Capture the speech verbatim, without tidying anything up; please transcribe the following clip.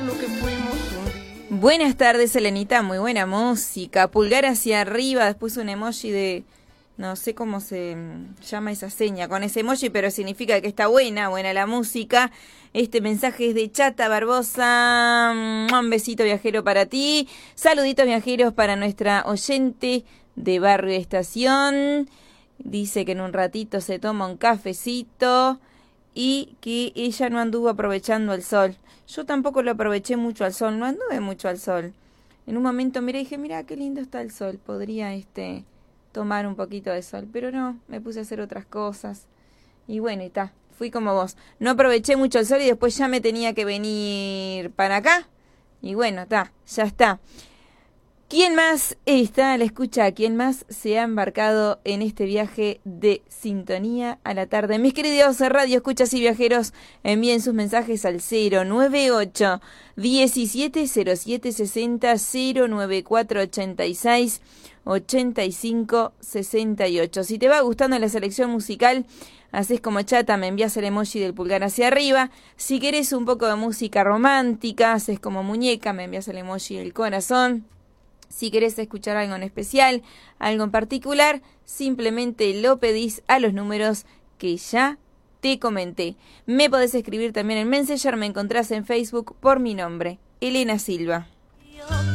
lo que fuimos un día. Buenas tardes, Elenita, muy buena música. Pulgar hacia arriba, después un emoji de... No sé cómo se llama esa seña con ese emoji, pero significa que está buena, buena la música. Este mensaje es de Chata Barbosa. Un besito viajero para ti. Saluditos viajeros para nuestra oyente de Barrio Estación. Dice que en un ratito se toma un cafecito y que ella no anduvo aprovechando el sol. Yo tampoco lo aproveché mucho al sol, no anduve mucho al sol. En un momento miré y dije, mira qué lindo está el sol, podría este tomar un poquito de sol, pero no, me puse a hacer otras cosas. Y bueno, y está, fui como vos. No aproveché mucho el sol y después ya me tenía que venir para acá. Y bueno, está, ya está. ¿Quién más está a la escucha? ¿Quién más se ha embarcado en este viaje de sintonía a la tarde? Mis queridos radio escuchas y viajeros, envíen sus mensajes al cero nueve ocho, diecisiete cero siete sesenta, cero nueve cuatro ochenta y seis, ochenta y cinco sesenta y ocho. Si te va gustando la selección musical, haces como Chata, me envías el emoji del pulgar hacia arriba. Si querés un poco de música romántica, haces como muñeca, me envías el emoji del corazón. Si querés escuchar algo en especial, algo en particular, simplemente lo pedís a los números que ya te comenté. Me podés escribir también en Messenger, me encontrás en Facebook por mi nombre, Elena Silva.